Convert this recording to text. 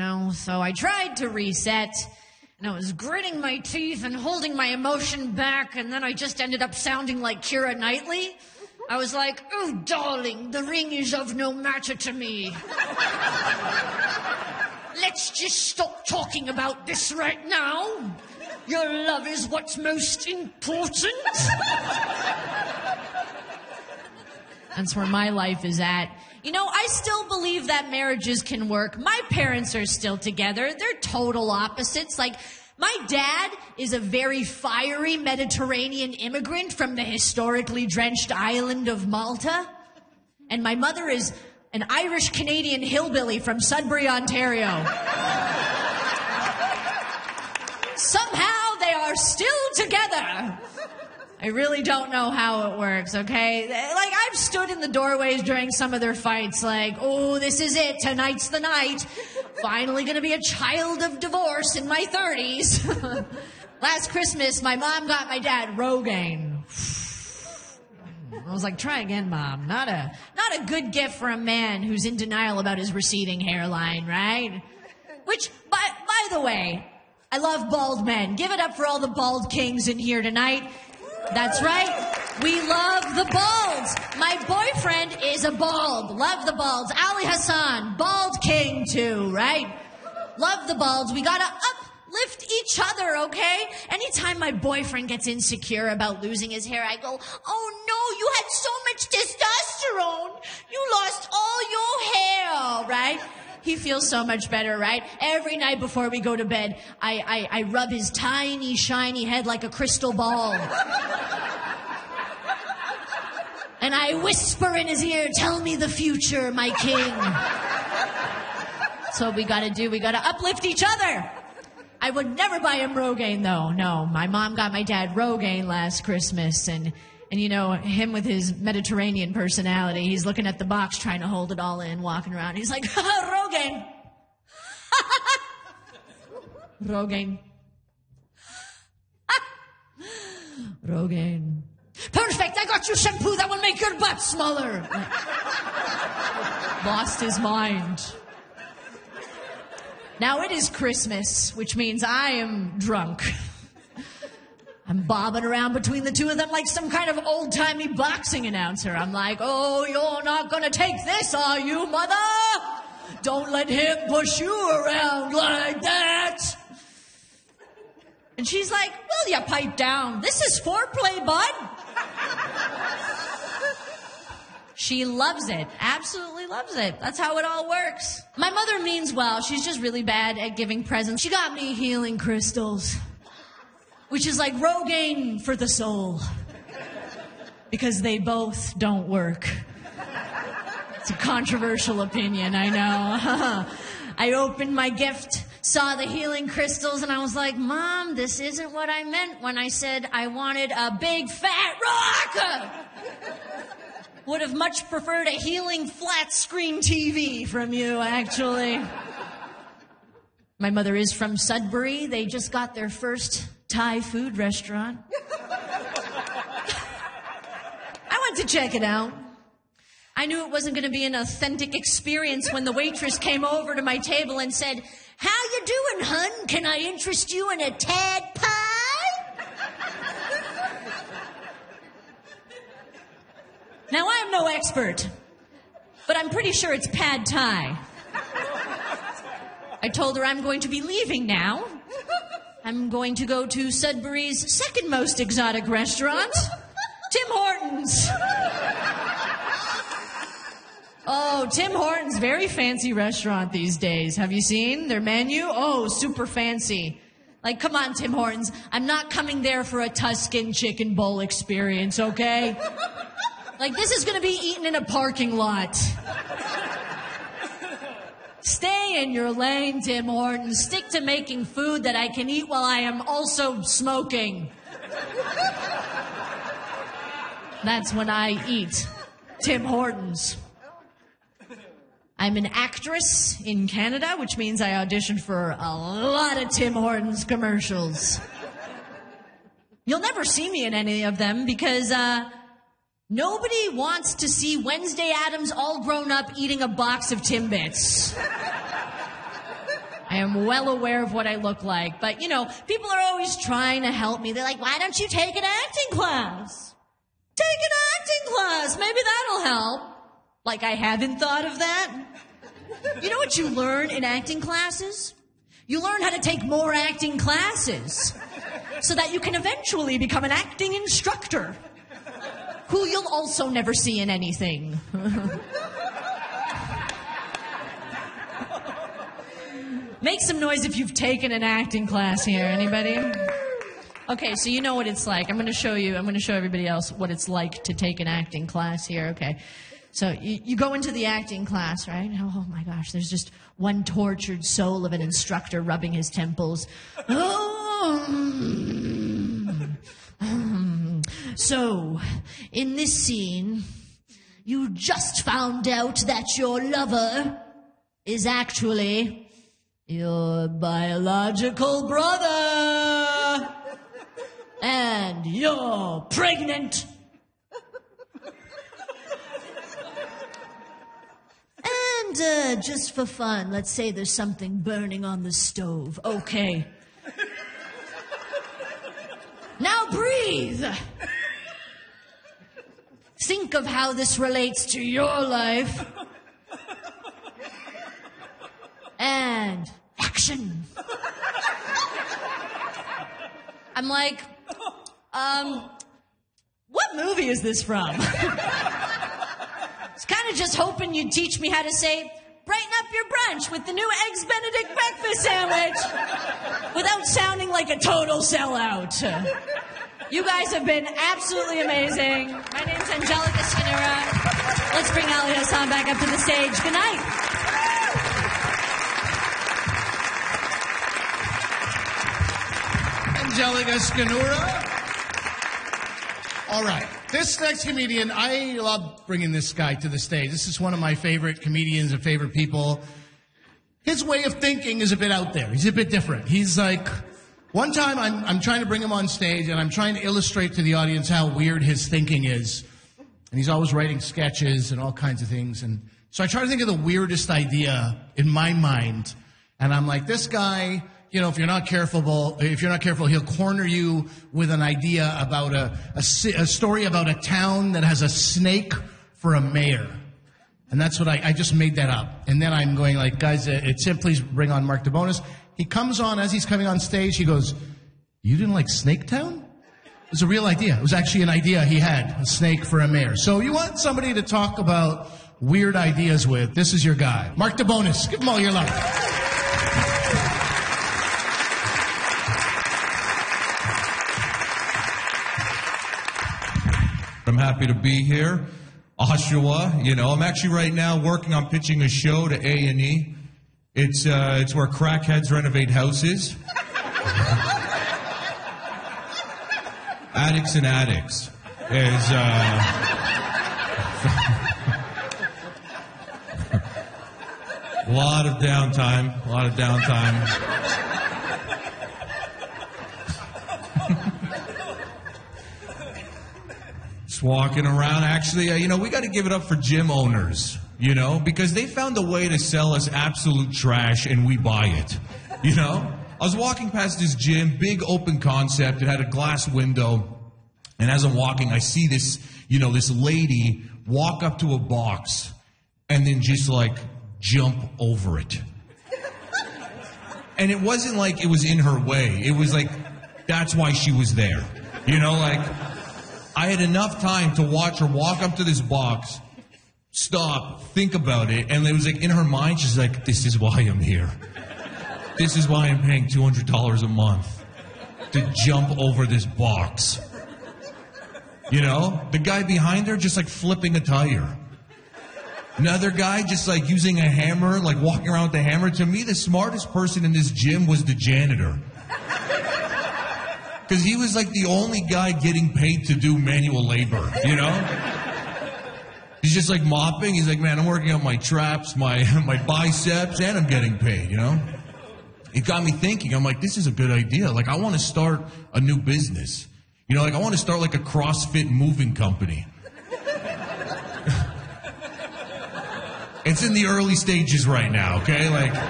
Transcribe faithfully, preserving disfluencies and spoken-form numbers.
know? So I tried to reset, and I was gritting my teeth and holding my emotion back, and then I just ended up sounding like Keira Knightley. I was like, oh, darling, the ring is of no matter to me. Let's just stop talking about this right now. Your love is what's most important. That's where my life is at. You know, I still believe that marriages can work. My parents are still together. They're total opposites. Like, my dad is a very fiery Mediterranean immigrant from the historically drenched island of Malta. And my mother is an Irish-Canadian hillbilly from Sudbury, Ontario. Somehow they are still together. I really don't know how it works, okay? Like, I've stood in the doorways during some of their fights, like, oh, this is it, tonight's the night. Finally gonna be a child of divorce in my thirties. Last Christmas, my mom got my dad Rogaine. I was like, try again, Mom. Not a, not a good gift for a man who's in denial about his receding hairline, right? Which, by, by the way, I love bald men. Give it up for all the bald kings in here tonight. That's right. We love the balds. My boyfriend is a bald. Love the balds. Ali Hassan, bald king too, right? Love the balds. We gotta uplift each other, okay? Anytime my boyfriend gets insecure about losing his hair, I go, oh no, you had so much testosterone. You lost all your hair, right? He feels so much better, right? Every night before we go to bed, I, I, I rub his tiny, shiny head like a crystal ball. And I whisper in his ear, tell me the future, my king. That's what we gotta do. We gotta uplift each other. I would never buy him Rogaine, though. No, my mom got my dad Rogaine last Christmas, and... And, you know, him with his Mediterranean personality, he's looking at the box trying to hold it all in, walking around. He's like, Rogaine. Rogaine. Rogaine. Perfect, I got you shampoo that will make your butt smaller. Lost his mind. Now it is Christmas, which means I am drunk. I'm bobbing around between the two of them like some kind of old-timey boxing announcer. I'm like, oh, you're not gonna take this, are you, mother? Don't let him push you around like that. And she's like, will ya pipe down? This is foreplay, bud. She loves it. Absolutely loves it. That's how it all works. My mother means well. She's just really bad at giving presents. She got me healing crystals. Which is like Rogaine for the soul. Because they both don't work. It's a controversial opinion, I know. I opened my gift, saw the healing crystals, and I was like, Mom, this isn't what I meant when I said I wanted a big fat rock. Would have much preferred a healing flat screen T V from you, actually. My mother is from Sudbury. They just got their first Thai food restaurant. I went to check it out. I knew it wasn't going to be an authentic experience when the waitress came over to my table and said, how you doing, hun? Can I interest you in a Tad Pie? Now, I am no expert, but I'm pretty sure it's Pad Thai. I told her I'm going to be leaving now. I'm going to go to Sudbury's second most exotic restaurant, Tim Hortons. Oh, Tim Hortons, very fancy restaurant these days. Have you seen their menu? Oh, super fancy. Like, come on, Tim Hortons. I'm not coming there for a Tuscan chicken bowl experience, okay? Like, this is going to be eaten in a parking lot. Stay in your lane, Tim Hortons. Stick to making food that I can eat while I am also smoking. That's when I eat Tim Hortons. I'm an actress in Canada, which means I auditioned for a lot of Tim Hortons commercials. You'll never see me in any of them because, uh, nobody wants to see Wednesday Addams all grown up eating a box of Timbits. I am well aware of what I look like. But, you know, people are always trying to help me. They're like, why don't you take an acting class? Take an acting class. Maybe that'll help. Like, I haven't thought of that. You know what you learn in acting classes? You learn how to take more acting classes so that you can eventually become an acting instructor who you'll also never see in anything. Make some noise if you've taken an acting class here. Anybody? Okay, so you know what it's like. I'm going to show you, I'm going to show everybody else what it's like to take an acting class here. Okay. So you, you go into the acting class, right? Oh, my gosh, there's just one tortured soul of an instructor rubbing his temples. Oh. So, in this scene, you just found out that your lover is actually your biological brother. And you're pregnant. And uh, just for fun, let's say there's something burning on the stove. Okay. Now breathe. Think of how this relates to your life. And action. I'm like, um, what movie is this from? I was kind of just hoping you'd teach me how to say, brighten up your brunch with the new Eggs Benedict breakfast sandwich without sounding like a total sellout. You guys have been absolutely amazing. My name's Angelica Scanura. Let's bring Ali Hassan back up to the stage. Good night. Angelica Scanura. All right. This next comedian, I love bringing this guy to the stage. This is one of my favorite comedians and favorite people. His way of thinking is a bit out there. He's a bit different. He's like, one time I'm, I'm trying to bring him on stage and I'm trying to illustrate to the audience how weird his thinking is. And he's always writing sketches and all kinds of things. And so I try to think of the weirdest idea in my mind. And I'm like, this guy, you know, if you're not careful, if you're not careful, he'll corner you with an idea about a, a, a story about a town that has a snake for a mayor. And that's what I, I just made that up. And then I'm going like, guys, it's in, please bring on Mark DeBonis. He comes on, as he's coming on stage, he goes, you didn't like Snake Town? It was a real idea. It was actually an idea he had, a snake for a mayor. So you want somebody to talk about weird ideas with, this is your guy. Mark DeBonis, give him all your love. I'm happy to be here. Oshawa, you know, I'm actually right now working on pitching a show to A and E. It's, uh, it's where crackheads renovate houses. Addicts and Addicts is, uh... a lot of downtime, a lot of downtime. Just walking around. Actually, uh, you know, we got to give it up for gym owners, you know, because they found a way to sell us absolute trash and we buy it, you know? I was walking past this gym, big open concept. It had a glass window. And as I'm walking, I see this, you know, this lady walk up to a box and then just like jump over it. And it wasn't like it was in her way. It was like, that's why she was there. You know, like, I had enough time to watch her walk up to this box, stop, think about it, and it was like in her mind, she's like, this is why I'm here. This is why I'm paying two hundred dollars a month to jump over this box. You know? The guy behind her just like flipping a tire. Another guy just like using a hammer, like walking around with a hammer. To me, the smartest person in this gym was the janitor. Because he was like the only guy getting paid to do manual labor, you know? He's just like mopping. He's like, man, I'm working on my traps, my my biceps, and I'm getting paid, you know? It got me thinking. I'm like, this is a good idea. Like, I want to start a new business. You know, like, I want to start like a CrossFit moving company. It's in the early stages right now, okay? Like...